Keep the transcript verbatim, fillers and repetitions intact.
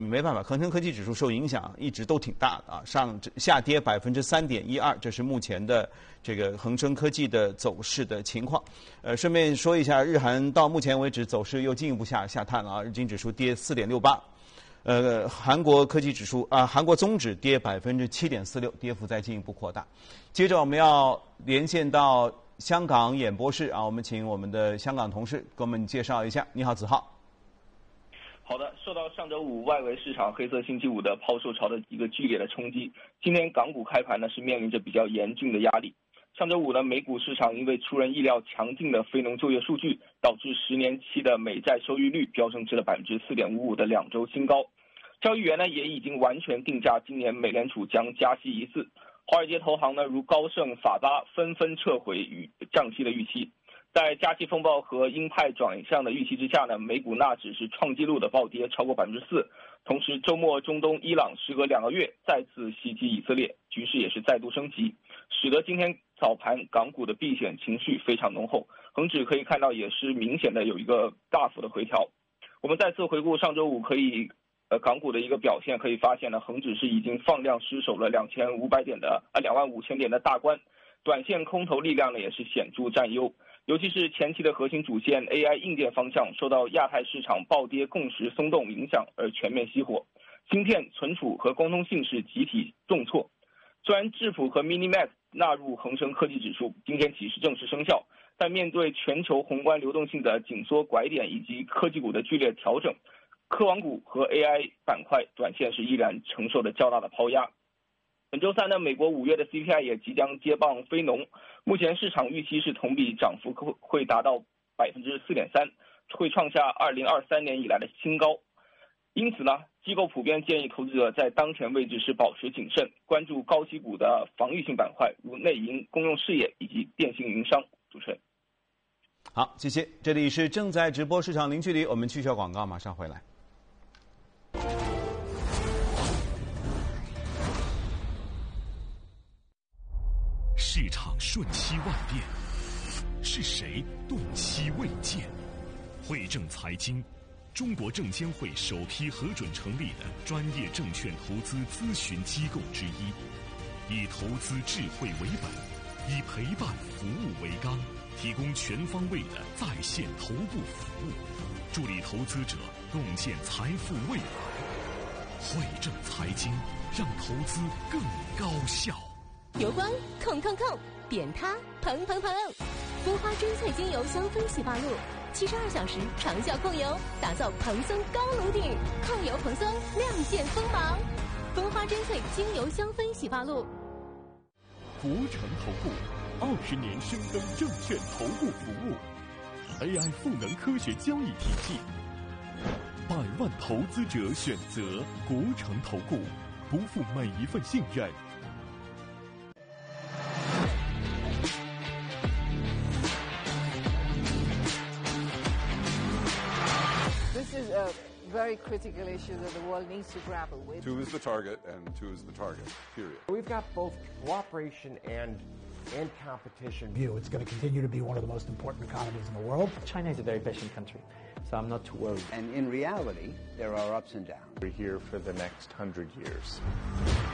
没办法，恒生科技指数受影响一直都挺大的啊，上下跌百分之三点一二，这是目前的这个恒生科技的走势的情况。呃，顺便说一下，日韩到目前为止走势又进一步下下探了啊，日经指数跌四点六八，呃，韩国科技指数啊，韩国综指跌百分之七点四六，跌幅再进一步扩大。接着我们要连线到香港演播室啊，我们请我们的香港同事给我们介绍一下。你好，子浩。 好的，受到上周五外围市场黑色星期五的抛售潮的一个剧烈的冲击，今天港股开盘呢是面临着比较严峻的压力。上周五呢，美股市场因为出人意料强劲的非农就业数据，导致十年期的美债收益率飙升至了百分之四点五五的两周新高。交易员呢也已经完全定价，今年美联储将加息一次。华尔街投行呢如高盛、法巴纷纷撤回与降息的预期。在加息风暴和鹰派转向的预期之下呢，美股纳指是创纪录的暴跌超过百分之四。同时，周末中东伊朗时隔两个月再次袭击以色列，局势也是再度升级，使得今天早盘港股的避险情绪非常浓厚，恒指可以看到也是明显的有一个大幅的回调。我们再次回顾上周五可以呃港股的一个表现，可以发现呢，恒指是已经放量失守了两千五百点的啊两万五千点的大关，短线空头力量呢也是显著占优。尤其是前期的核心主线 A I 硬件方向受到亚太市场暴跌共识松动影响而全面熄火，芯片、存储和光通信是集体重挫。虽然智谱和 Minimax 纳入恒生科技指数，今天起是正式生效，但面对全球宏观流动性的紧缩拐点以及科技股的剧烈调整，科网股和 A I 板块短线是依然承受着较大的抛压。本周三呢，美国五月的 C P I 也即将接棒非农，目前市场预期是同比涨幅会达到百分之四点三，会创下二零二三年以来的新高。因此呢，机构普遍建议投资者在当前位置是保持谨慎，关注高息股的防御性板块，如内银、公用事业以及电信运营商。主持人， 好，谢谢。这里是正在直播市场零距离，我们去一下广告，马上回来。 市场瞬息万变，是谁动期未见？汇证财经，中国证监会首批核准成立的专业证券投资咨询机构之一，以投资智慧为本，以陪伴服务为纲，提供全方位的在线头部服务，助力投资者共建财富未来。汇证财经，让投资更高效。 油光控控控，扁塌蓬蓬蓬，蜂花真萃精油香氛洗发露，七十二小时长效控油，打造蓬松高颅顶，抗油蓬松，亮剑锋芒。蜂花真萃精油香氛洗发露。 国诚投顾二十年深耕证券投顾服务 ，A I 赋能科学交易体系，百万投资者选择国诚投顾，不负每一份信任。 This is a very critical issue that the world needs to grapple with. Two is the target, and two is the target, period. We've got both cooperation and and competition. View. It's going to continue to be one of the most important economies in the world. China is a very patient country, so I'm not too worried. And in reality, there are ups and downs. We're here for the next hundred years.